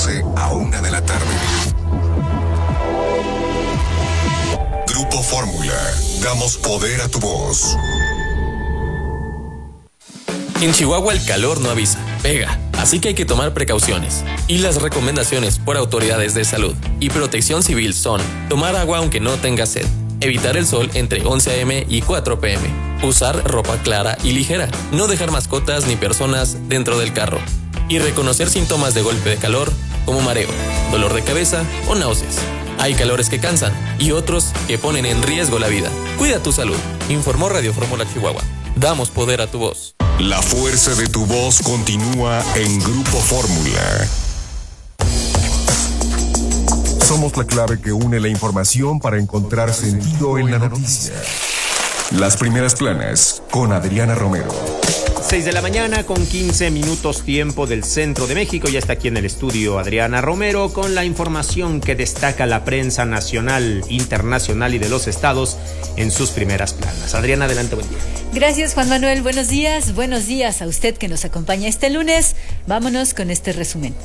12 a 1 de la tarde. Grupo Fórmula. Damos poder a tu voz. En Chihuahua el calor no avisa, pega, así que hay que tomar precauciones. Y las recomendaciones por autoridades de salud y protección civil son: tomar agua aunque no tenga sed, evitar el sol entre 11 a.m. y 4 p.m., usar ropa clara y ligera, no dejar mascotas ni personas dentro del carro, y reconocer síntomas de golpe de calor como mareo, dolor de cabeza o náuseas. Hay calores que cansan y otros que ponen en riesgo la vida. Cuida tu salud, informó Radio Fórmula Chihuahua. Damos poder a tu voz. La fuerza de tu voz continúa en Grupo Fórmula. Somos la clave que une la información para encontrar sentido en la noticia. Las primeras planas con Adriana Romero. 6 de la mañana con 15 minutos tiempo del centro de México. Ya está aquí en el estudio Adriana Romero con la información que destaca la prensa nacional, internacional y de los estados en sus primeras planas. Adriana, adelante, buen día. Gracias, Juan Manuel. Buenos días a usted que nos acompaña este lunes. Vámonos con este resumen.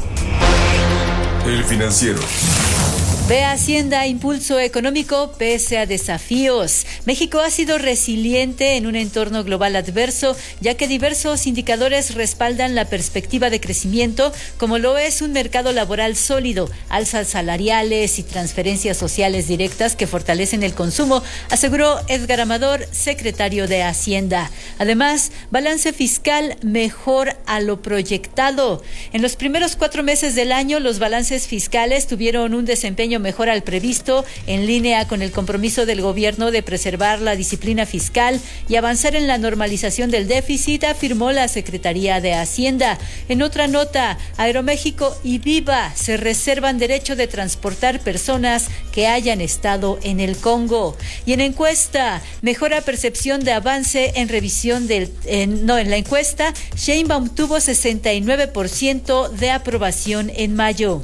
El Financiero. Ve Hacienda impulso económico pese a desafíos. México ha sido resiliente en un entorno global adverso, ya que diversos indicadores respaldan la perspectiva de crecimiento, como lo es un mercado laboral sólido, alzas salariales y transferencias sociales directas que fortalecen el consumo, aseguró Edgar Amador, secretario de Hacienda. Además, balance fiscal mejor a lo proyectado. En los primeros 4 meses del año, los balances fiscales tuvieron un desempeño mejor al previsto, en línea con el compromiso del gobierno de preservar la disciplina fiscal y avanzar en la normalización del déficit, afirmó la Secretaría de Hacienda. En otra nota, Aeroméxico y Viva se reservan derecho de transportar personas que hayan estado en el Congo. Y en encuesta, mejora percepción de avance en revisión en la encuesta, Sheinbaum tuvo 69% de aprobación en mayo.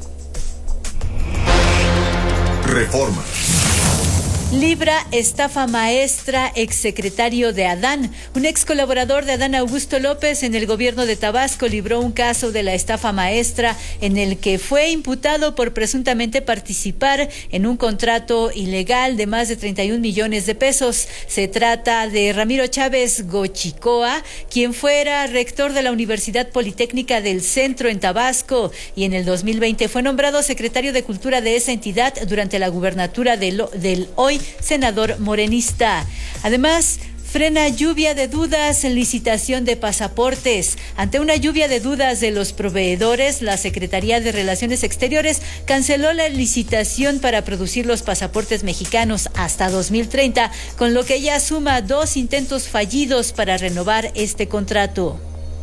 Reforma. Libra estafa maestra exsecretario de Adán. Un ex colaborador de Adán Augusto López en el gobierno de Tabasco libró un caso de la estafa maestra en el que fue imputado por presuntamente participar en un contrato ilegal de más de 31 millones de pesos. Se trata de Ramiro Chávez Gochicoa, quien fuera rector de la Universidad Politécnica del Centro en Tabasco y en el 2020 fue nombrado secretario de Cultura de esa entidad durante la gubernatura del hoy senador morenista. Además, frena lluvia de dudas en licitación de pasaportes. Ante una lluvia de dudas de los proveedores, la Secretaría de Relaciones Exteriores canceló la licitación para producir los pasaportes mexicanos hasta 2030, con lo que ya suma 2 intentos fallidos para renovar este contrato.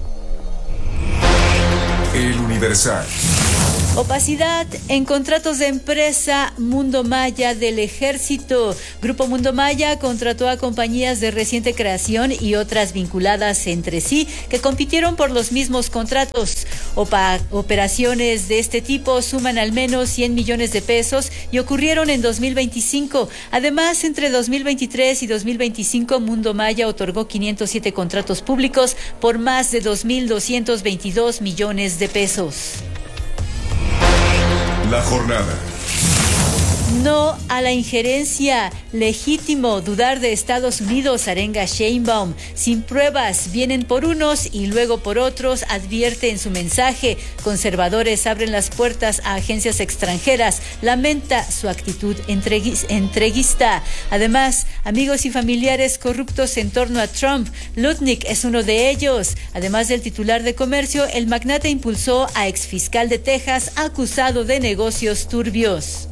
El Universal. Opacidad en contratos de empresa Mundo Maya del Ejército. Grupo Mundo Maya contrató a compañías de reciente creación y otras vinculadas entre sí que compitieron por los mismos contratos. Operaciones de este tipo suman al menos 100 millones de pesos y ocurrieron en 2025. Además, entre 2023 y 2025, Mundo Maya otorgó 507 contratos públicos por más de 2.222 millones de pesos. La jornada. No a la injerencia. Legítimo dudar de Estados Unidos, arenga Sheinbaum. Sin pruebas, vienen por unos y luego por otros, advierte en su mensaje. Conservadores abren las puertas a agencias extranjeras. Lamenta su actitud entreguista. Además, amigos y familiares corruptos en torno a Trump. Lutnick es uno de ellos. Además del titular de comercio, el magnate impulsó a exfiscal de Texas acusado de negocios turbios.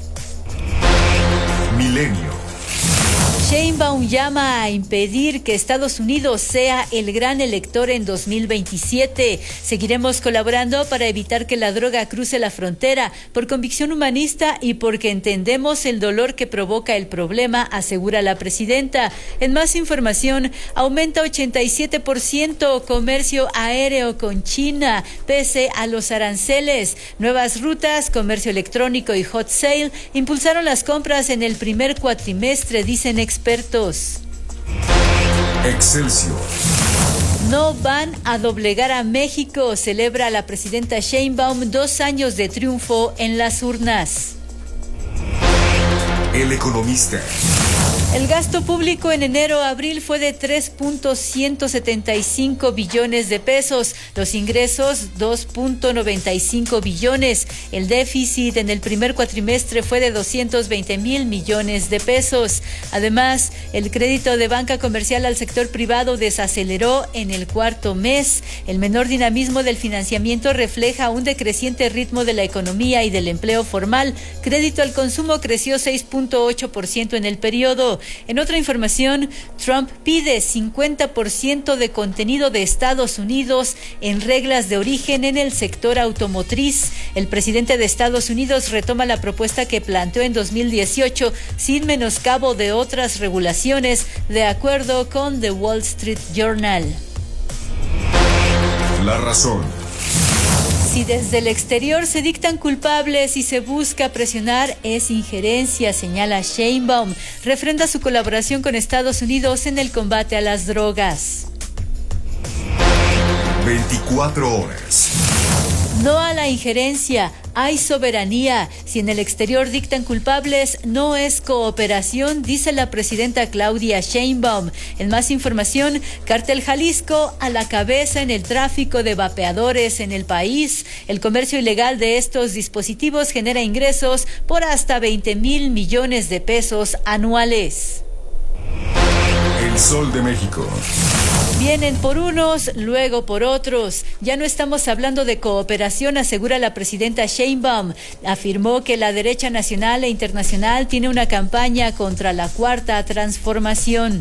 Milenio. Sheinbaum llama a impedir que Estados Unidos sea el gran elector en 2027. Seguiremos colaborando para evitar que la droga cruce la frontera, por convicción humanista y porque entendemos el dolor que provoca el problema, asegura la presidenta. En más información, aumenta 87% comercio aéreo con China, pese a los aranceles. Nuevas rutas, comercio electrónico y hot sale impulsaron las compras en el primer cuatrimestre, dicen expertos. Excelsior. No van a doblegar a México, celebra la presidenta Sheinbaum 2 años de triunfo en las urnas. El Economista. El gasto público en enero-abril fue de 3.175 billones de pesos, los ingresos 2.95 billones, el déficit en el primer cuatrimestre fue de 220,000 millones de pesos. Además, el crédito de banca comercial al sector privado desaceleró en el cuarto mes. El menor dinamismo del financiamiento refleja un decreciente ritmo de la economía y del empleo formal. Crédito al consumo creció 6.8% en el periodo. En otra información, Trump pide 50% de contenido de Estados Unidos en reglas de origen en el sector automotriz. El presidente de Estados Unidos retoma la propuesta que planteó en 2018 sin menoscabo de otras regulaciones, de acuerdo con The Wall Street Journal. La Razón. Si desde el exterior se dictan culpables y se busca presionar, es injerencia, señala Sheinbaum. Refrenda su colaboración con Estados Unidos en el combate a las drogas. 24 horas. No a la injerencia, hay soberanía. Si en el exterior dictan culpables, no es cooperación, dice la presidenta Claudia Sheinbaum. En más información, Cártel Jalisco a la cabeza en el tráfico de vapeadores en el país. El comercio ilegal de estos dispositivos genera ingresos por hasta 20,000 millones de pesos anuales. El Sol de México. Vienen por unos, luego por otros. Ya no estamos hablando de cooperación, asegura la presidenta Sheinbaum. Afirmó que la derecha nacional e internacional tiene una campaña contra la Cuarta Transformación.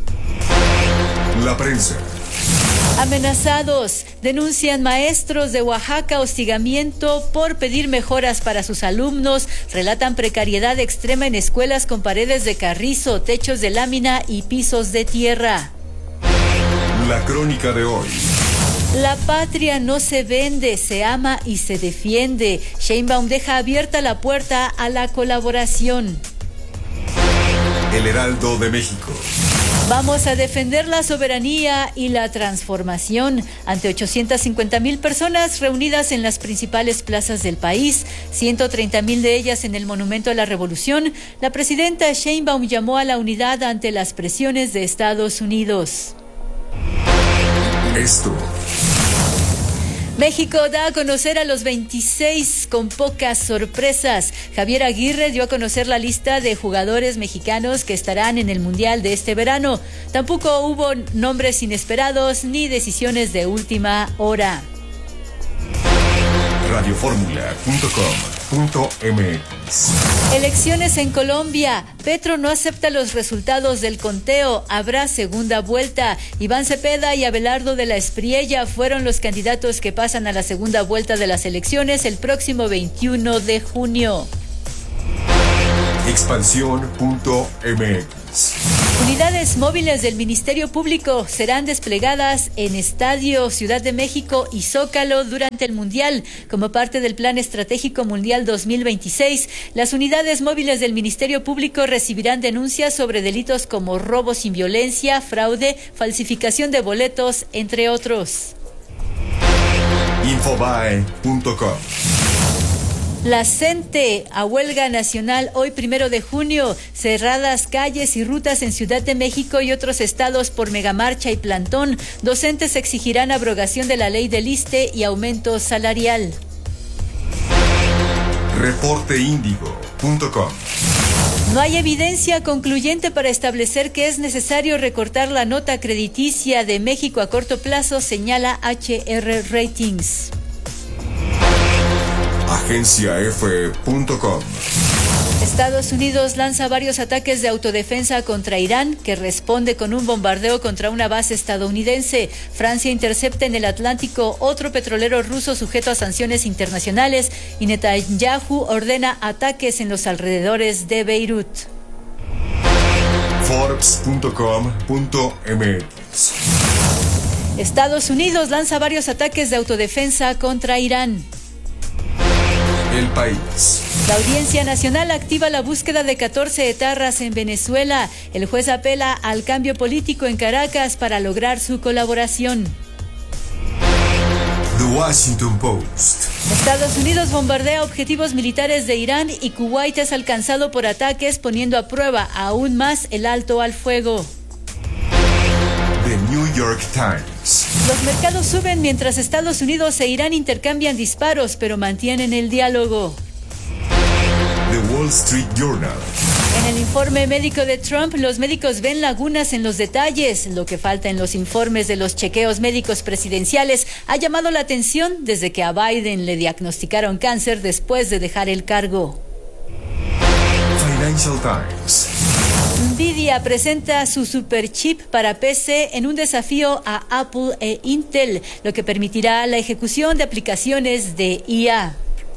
La Prensa. Amenazados, denuncian maestros de Oaxaca hostigamiento por pedir mejoras para sus alumnos. Relatan precariedad extrema en escuelas con paredes de carrizo, techos de lámina y pisos de tierra. La Crónica de hoy. La patria no se vende, se ama y se defiende. Sheinbaum deja abierta la puerta a la colaboración. El Heraldo de México. Vamos a defender la soberanía y la transformación. Ante 850,000 personas reunidas en las principales plazas del país, 130,000 de ellas en el Monumento a la Revolución, la presidenta Sheinbaum llamó a la unidad ante las presiones de Estados Unidos. Esto. México da a conocer a los 26 con pocas sorpresas. Javier Aguirre dio a conocer la lista de jugadores mexicanos que estarán en el Mundial de este verano. Tampoco hubo nombres inesperados ni decisiones de última hora. Radioformula.com.mx. Elecciones en Colombia. Petro no acepta los resultados del conteo. Habrá segunda vuelta. Iván Cepeda y Abelardo de la Espriella fueron los candidatos que pasan a la segunda vuelta de las elecciones el próximo 21 de junio. Expansión.mx. Unidades móviles del Ministerio Público serán desplegadas en Estadio, Ciudad de México y Zócalo durante el Mundial. Como parte del Plan Estratégico Mundial 2026, las unidades móviles del Ministerio Público recibirán denuncias sobre delitos como robo sin violencia, fraude, falsificación de boletos, entre otros. Infobae.com. La CENTE a huelga nacional hoy 1 de junio, cerradas calles y rutas en Ciudad de México y otros estados por megamarcha y plantón. Docentes exigirán abrogación de la ley del ISSSTE y aumento salarial. Reporteindigo.com. No hay evidencia concluyente para establecer que es necesario recortar la nota crediticia de México a corto plazo, señala HR Ratings. Agenciaf.com. Estados Unidos lanza varios ataques de autodefensa contra Irán, que responde con un bombardeo contra una base estadounidense. Francia intercepta en el Atlántico otro petrolero ruso sujeto a sanciones internacionales y Netanyahu ordena ataques en los alrededores de Beirut. Forbes.com.mx. Estados Unidos lanza varios ataques de autodefensa contra Irán. El País. La Audiencia Nacional activa la búsqueda de 14 etarras en Venezuela. El juez apela al cambio político en Caracas para lograr su colaboración. The Washington Post. Estados Unidos bombardea objetivos militares de Irán y Kuwait es alcanzado por ataques, poniendo a prueba aún más el alto al fuego. The New York Times. Los mercados suben mientras Estados Unidos e Irán intercambian disparos, pero mantienen el diálogo. The Wall Street Journal. En el informe médico de Trump, los médicos ven lagunas en los detalles. Lo que falta en los informes de los chequeos médicos presidenciales ha llamado la atención desde que a Biden le diagnosticaron cáncer después de dejar el cargo. Financial Times. Nvidia presenta su superchip para PC en un desafío a Apple e Intel, lo que permitirá la ejecución de aplicaciones de IA.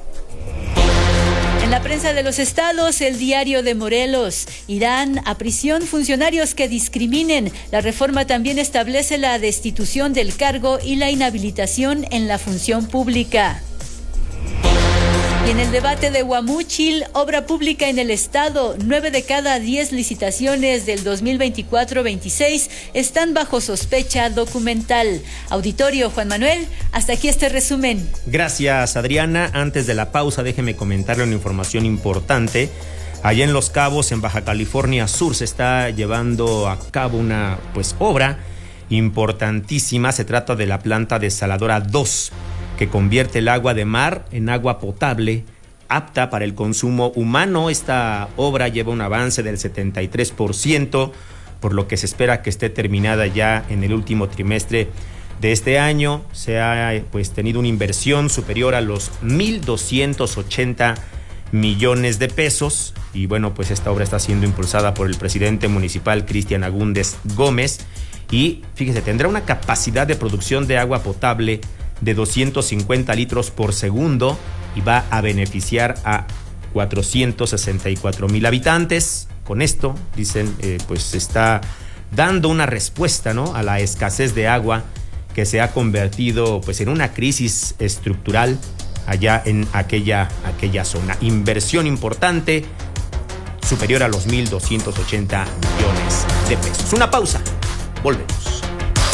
En la prensa de los estados, el Diario de Morelos. Irán a prisión funcionarios que discriminen. La reforma también establece la destitución del cargo y la inhabilitación en la función pública. Y en el debate de Guamúchil, obra pública en el estado, 9 de cada 10 licitaciones del 2024-26 están bajo sospecha documental. Auditorio Juan Manuel, hasta aquí este resumen. Gracias, Adriana. Antes de la pausa, déjeme comentarle una información importante. Allá en Los Cabos, en Baja California Sur, se está llevando a cabo una obra importantísima. Se trata de la planta desaladora 2, que convierte el agua de mar en agua potable, apta para el consumo humano. Esta obra lleva un avance del 73%, por lo que se espera que esté terminada ya en el último trimestre de este año. Se ha tenido una inversión superior a los 1,280 millones de pesos. Y bueno, pues esta obra está siendo impulsada por el presidente municipal, Cristian Agúndez Gómez. Y fíjese, tendrá una capacidad de producción de agua potable de 250 litros por segundo y va a beneficiar a 464,000 habitantes. Con esto, dicen, se está dando una respuesta, ¿no?, a la escasez de agua que se ha convertido en una crisis estructural allá en aquella zona. Inversión importante, superior a los 1,280 millones de pesos. Una pausa, volvemos.